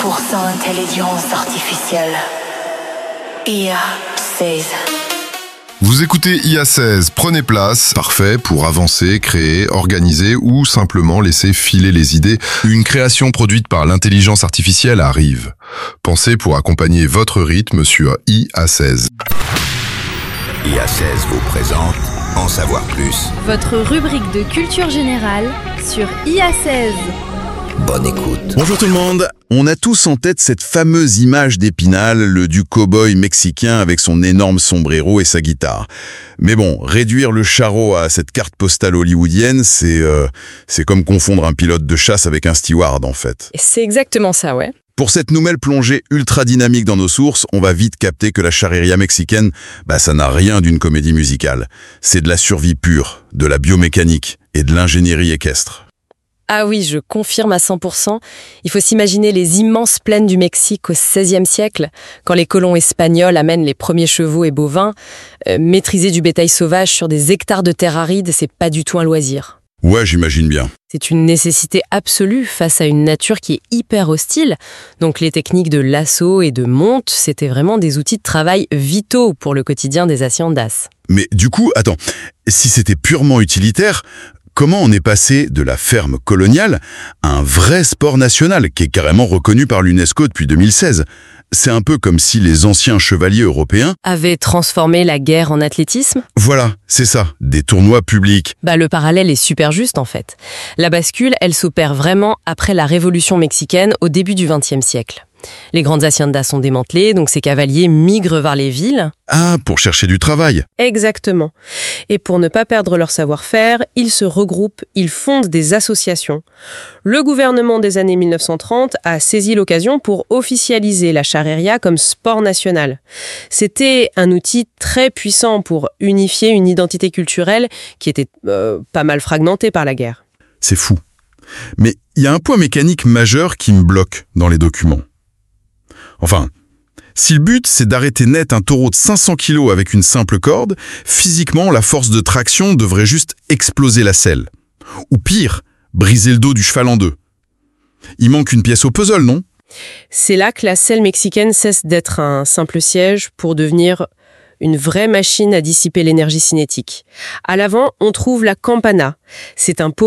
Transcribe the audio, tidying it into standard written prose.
100% intelligence artificielle. IA 16. Vous écoutez IA16, prenez place, parfait pour avancer, créer, organiser ou simplement laisser filer les idées. Une création produite par l'intelligence artificielle arrive. Pensez pour accompagner votre rythme sur IA16. IA16 vous présente En savoir plus. Votre rubrique de culture générale sur IA16. Bonne écoute. Bonjour tout le monde. On a tous en tête cette fameuse image d'Épinal, du cow-boy mexicain avec son énorme sombrero et sa guitare. Mais bon, réduire le charreau à cette carte postale hollywoodienne, c'est comme confondre un pilote de chasse avec un steward en fait. C'est exactement ça, ouais. Pour cette nouvelle plongée ultra dynamique dans nos sources, on va vite capter que la charreria mexicaine, ça n'a rien d'une comédie musicale. C'est de la survie pure, de la biomécanique et de l'ingénierie équestre. Ah oui, je confirme à 100%. Il faut s'imaginer les immenses plaines du Mexique au XVIe siècle, quand les colons espagnols amènent les premiers chevaux et bovins. Maîtriser du bétail sauvage sur des hectares de terre aride, c'est pas du tout un loisir. Ouais, j'imagine bien. C'est une nécessité absolue face à une nature qui est hyper hostile. Donc les techniques de lasso et de monte, c'était vraiment des outils de travail vitaux pour le quotidien des haciendas. Mais du coup, attends, si c'était purement utilitaire, comment on est passé de la ferme coloniale à un vrai sport national qui est carrément reconnu par l'UNESCO depuis 2016 ? C'est un peu comme si les anciens chevaliers européens Avaient transformé la guerre en athlétisme ? Voilà, c'est ça, des tournois publics. Le parallèle est super juste en fait. La bascule, elle s'opère vraiment après la Révolution mexicaine au début du XXe siècle. Les grandes haciendas sont démantelées, donc ces cavaliers migrent vers les villes. Ah, pour chercher du travail. Exactement. Et pour ne pas perdre leur savoir-faire, ils se regroupent, ils fondent des associations. Le gouvernement des années 1930 a saisi l'occasion pour officialiser la charreria comme sport national. C'était un outil très puissant pour unifier une identité culturelle qui était pas mal fragmentée par la guerre. C'est fou. Mais il y a un point mécanique majeur qui me bloque dans les documents. Enfin, si le but c'est d'arrêter net un taureau de 500 kg avec une simple corde, physiquement la force de traction devrait juste exploser la selle. Ou pire, briser le dos du cheval en deux. Il manque une pièce au puzzle, non ? C'est là que la selle mexicaine cesse d'être un simple siège pour devenir une vraie machine à dissiper l'énergie cinétique. À l'avant, on trouve la campana. C'est un